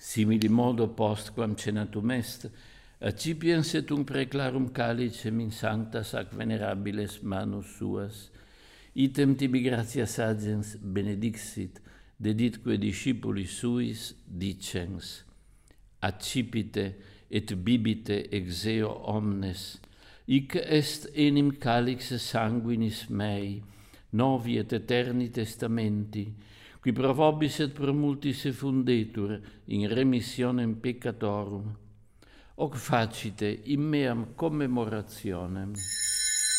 Simili modo postquam cenatum est, accipiens et preclarum calicem in sanctas ac venerabiles manus suas, item tibi gratias agens benedixit, deditque discipulis suis, dicens, accipite et bibite ex eo omnes, hic est enim calix sanguinis mei, novi et eterni testamenti, qui pro vobis et pro multis effundetur in remissionem peccatorum, hoc facite in meam commemorationem.